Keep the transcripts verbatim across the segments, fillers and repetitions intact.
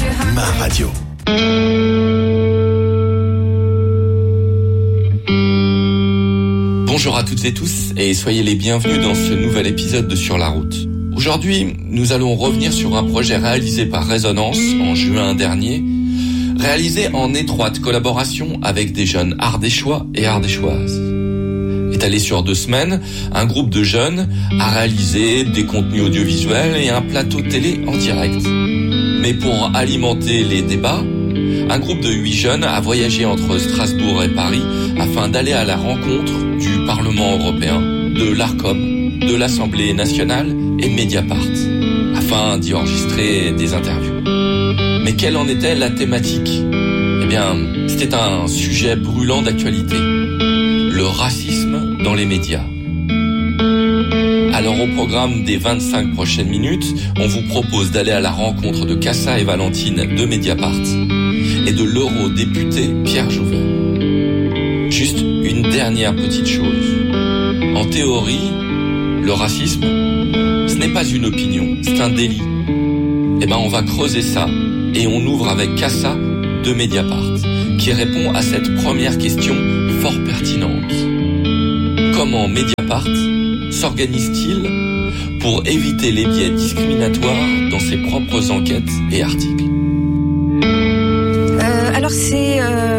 Ma radio. Bonjour à toutes et tous et soyez les bienvenus dans ce nouvel épisode de Sur la route. Aujourd'hui, nous allons revenir sur un projet réalisé par Résonance en juin dernier, réalisé en étroite collaboration avec des jeunes ardéchois et ardéchoises. Étalé sur deux semaines, un groupe de jeunes a réalisé des contenus audiovisuels et un plateau télé en direct. Mais pour alimenter les débats, un groupe de huit jeunes a voyagé entre Strasbourg et Paris afin d'aller à la rencontre du Parlement européen, de l'Arcom, de l'Assemblée nationale et de Mediapart, afin d'y enregistrer des interviews. Mais quelle en était la thématique ? Eh bien, c'était un sujet brûlant d'actualité. Le racisme dans les médias. Alors au programme des vingt-cinq prochaines minutes, on vous propose d'aller à la rencontre de Cassa et Valentine de Mediapart et de l'eurodéputé Pierre Jouvet. Juste une dernière petite chose. En théorie, le racisme, ce n'est pas une opinion, c'est un délit. Eh ben on va creuser ça et on ouvre avec Cassa de Mediapart qui répond à cette première question fort pertinente. Comment Mediapart s'organise-t-il pour éviter les biais discriminatoires dans ses propres enquêtes et articles ? euh, Alors c'est euh,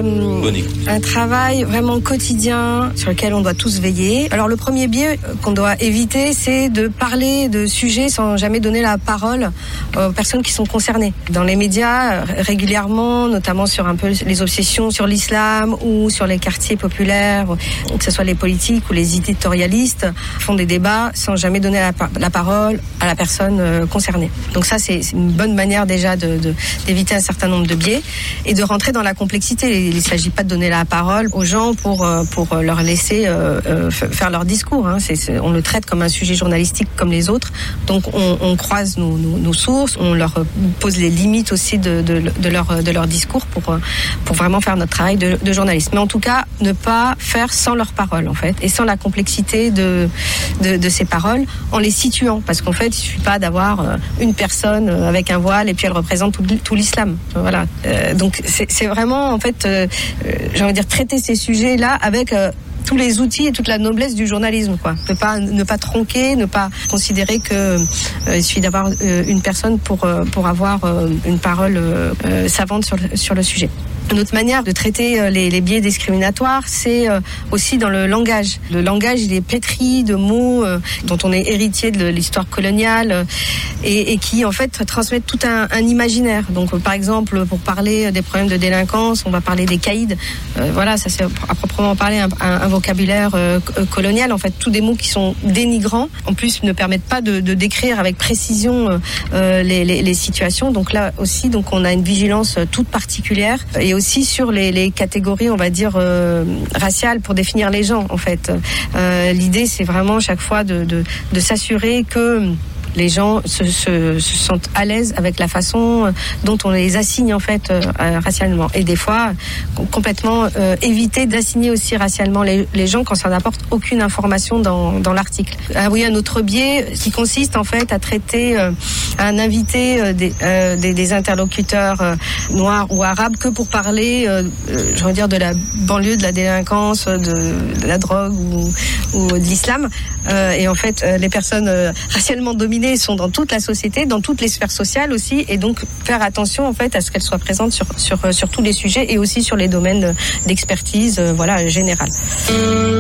un travail vraiment quotidien sur lequel on doit tous veiller. Alors le premier biais qu'on doit éviter, c'est de parler de sujets sans jamais donner la parole aux personnes qui sont concernées. Dans les médias, régulièrement, notamment sur un peu les obsessions sur l'islam ou sur les quartiers populaires, que ce soit les politiques ou les éditorialistes, font des débats sans jamais donner la, la parole à la personne concernée. Donc ça, c'est, c'est une bonne manière déjà de, de, d'éviter un certain nombre de biais et de rentrer dans la complexité. Il ne s'agit pas de donner la parole aux gens pour, pour leur laisser euh, faire leur discours. Hein. C'est, c'est, on le traite comme un sujet journalistique comme les autres. Donc on, on croise nos, nos, nos sources, on leur pose les limites aussi de, de, de, leur, de leur discours pour, pour vraiment faire notre travail de, de journaliste. Mais en tout cas, ne pas faire sans leur parole en fait, et sans la complexité de, de, de ces paroles, en les situant. Parce qu'en fait, il ne suffit pas d'avoir une personne avec un voile et puis elle représente tout, tout l'islam. Voilà. Euh, donc c'est, c'est vraiment en fait, euh, j'ai envie de dire, traiter ces sujets-là avec euh, tous les outils et toute la noblesse du journalisme, quoi. Ne pas ne pas tronquer, ne pas considérer que euh, il suffit d'avoir euh, une personne pour euh, pour avoir euh, une parole euh, euh, savante sur le, sur le sujet. Une autre manière de traiter euh, les, les biais discriminatoires, c'est euh, aussi dans le langage. Le langage, il est pétri de mots euh, dont on est héritier de l'histoire coloniale euh, et, et qui en fait transmettent tout un, un imaginaire. Donc euh, par exemple, pour parler des problèmes de délinquance, on va parler des caïds. Euh, voilà, ça c'est à proprement parler un, un, un vocabulaire euh, colonial. En fait, tous des mots qui sont dénigrants. En plus, ne permettent pas de, de décrire avec précision euh, les, les, les situations. Donc là aussi, donc on a une vigilance toute particulière et aussi sur les, les catégories, on va dire euh, raciales, pour définir les gens. En fait, euh, l'idée, c'est vraiment chaque fois de, de, de s'assurer que les gens se, se, se sentent à l'aise avec la façon dont on les assigne en fait euh, racialement. Et des fois, complètement euh, éviter d'assigner aussi racialement les, les gens quand ça n'apporte aucune information dans, dans l'article. Ah oui, un autre biais qui consiste en fait à traiter euh, un invité euh, des, euh, des, des interlocuteurs euh, noirs ou arabes que pour parler, euh, euh, je veux dire, de la banlieue, de la délinquance, de, de la drogue ou, ou de l'islam. Euh, et en fait, euh, les personnes euh, racialement dominées sont dans toute la société, dans toutes les sphères sociales aussi, et donc faire attention en fait à ce qu'elles soient présentes sur sur sur tous les sujets et aussi sur les domaines d'expertise, euh, voilà, générale.